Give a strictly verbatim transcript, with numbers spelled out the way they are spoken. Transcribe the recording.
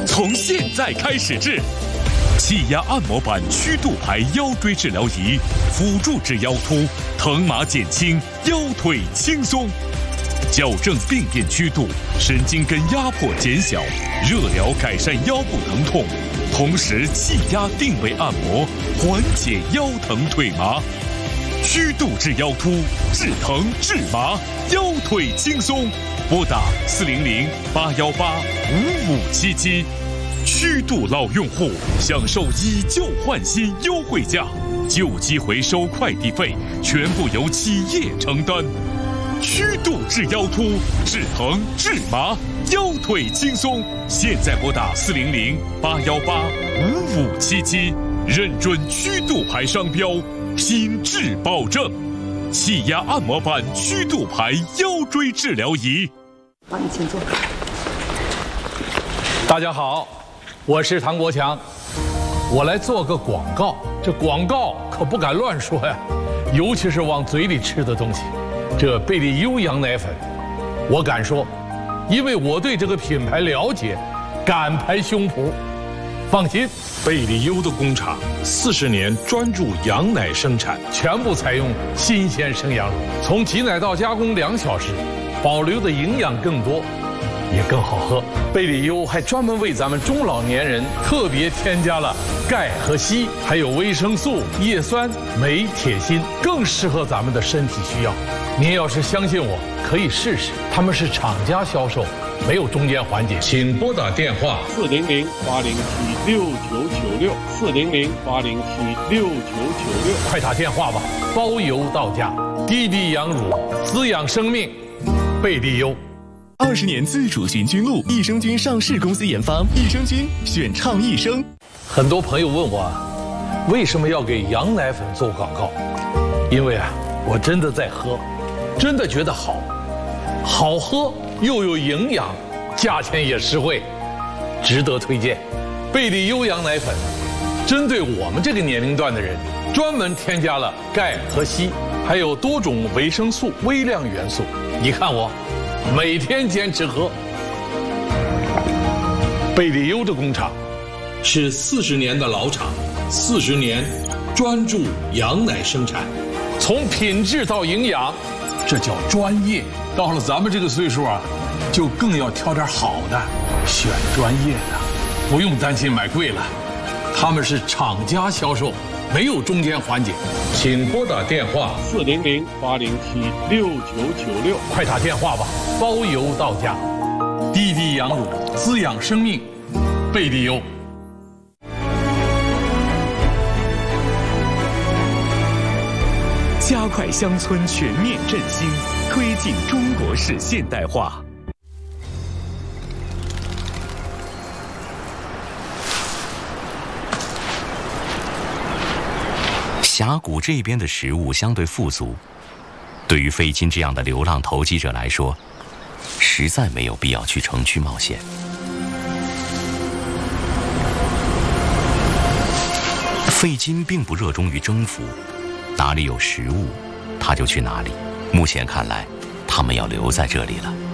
从现在开始治。气压按摩板曲度牌腰椎治疗仪，辅助治腰突，疼麻减轻，腰腿轻松。矫正病变曲度，神经根压迫减小，热疗改善腰部疼痛，同时气压定位按摩，缓解腰疼腿麻。曲度治腰突，治疼治麻，腰腿轻松。拨打四零零八幺八五五七七。曲度老用户享受以旧换新优惠价，旧机回收快递费全部由企业承担。曲度治腰突，治疼治麻，腰腿轻松。现在拨打四零零八幺八五五七七，认准曲度牌商标，品质保证。气压按摩板曲度牌腰椎治疗仪。 好，你请坐。 大家好。我是唐国强，我来做个广告。这广告可不敢乱说呀，尤其是往嘴里吃的东西。这贝利优羊奶粉，我敢说，因为我对这个品牌了解，敢拍胸脯。放心， 贝利优的工厂四十年专注羊奶生产， 全部采用新鲜生羊乳，从挤奶到加工两小时，保留的营养更多。也更好喝。贝利优还专门为咱们中老年人特别添加了钙和硒，还有维生素、叶酸、镁、铁、锌，更适合咱们的身体需要。您要是相信我，可以试试。他们是厂家销售，没有中间环节。请拨打电话四零零八零七六九九六四零零八零七六九九六， 快打电话吧，包邮到家。滴滴羊乳，滋养生命，贝利优。 二十年自主行军路，益生菌上市公司研发，益生菌选倡益生。 很多朋友问我，为什么要给羊奶粉做广告？因为啊，我真的在喝，真的觉得好，好喝又有营养，价钱也实惠，值得推荐。贝利优羊奶粉，针对我们这个年龄段的人，专门添加了钙和硒，还有多种维生素、微量元素。你看我。每天坚持喝。贝利优的工厂是四十年的老厂，四十年专注羊奶生产， 从品质到营养，这叫专业。到了咱们这个岁数啊，就更要挑点好的，选专业的，不用担心买贵了。他们是厂家销售，没有中间环节。请拨打电话四零零八零七六九九六， 快打电话吧，包邮到家。滴滴羊乳，滋养生命，贝利优。 加快乡村全面振兴，推进中国式现代化。 峡谷这边的食物相对富足，对于费金这样的流浪投机者来说，实在没有必要去城区冒险。费金并不热衷于征服，哪里有食物，他就去哪里。目前看来，他们要留在这里了。